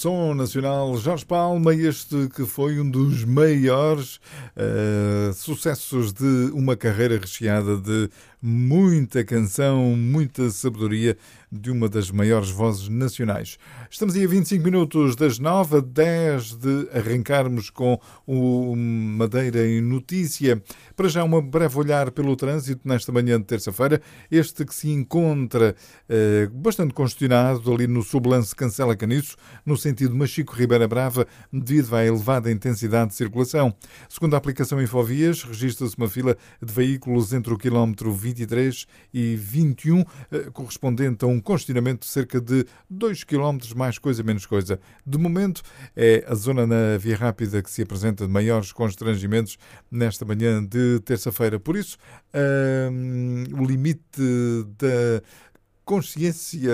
Som Nacional, Jorge Palma, este que foi um dos maiores sucessos de uma carreira recheada de muita canção, muita sabedoria de uma das maiores vozes nacionais. Estamos aí a 25 minutos das 9 a 10 de arrancarmos com o Madeira em Notícia. Para já, um breve olhar pelo trânsito nesta manhã de terça-feira. Este que se encontra bastante congestionado ali no Sublance Cancela Caniço, no sentido Machico-Ribeira Brava, devido à elevada intensidade de circulação. Segundo a aplicação Infovias, registra-se uma fila de veículos entre o quilómetro 23 e 21, correspondente a um congestionamento de cerca de 2 km, mais coisa menos coisa. De momento, é a zona na Via Rápida que se apresenta de maiores constrangimentos nesta manhã de terça-feira. Por isso, o limite da consciência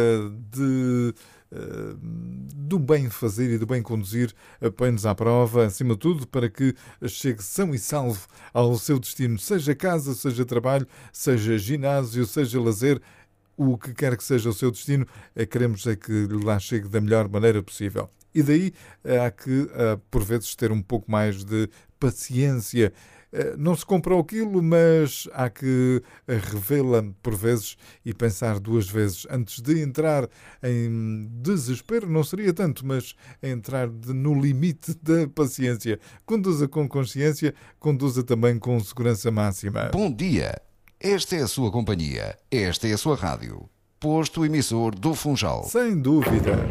do bem fazer e do bem conduzir põe-nos à prova, acima de tudo, para que chegue são e salvo ao seu destino, seja casa, seja trabalho, seja ginásio, seja lazer, o que quer que seja o seu destino, queremos é que lá chegue da melhor maneira possível. E daí há que, por vezes, ter um pouco mais de paciência. Não se comprou aquilo, mas há que revê-la por vezes e pensar duas vezes antes de entrar em desespero. Não seria tanto, mas entrar no limite da paciência. Conduza com consciência, conduza também com segurança máxima. Bom dia, esta é a sua companhia, esta é a sua rádio. Posto emissor do Funchal. Sem dúvida.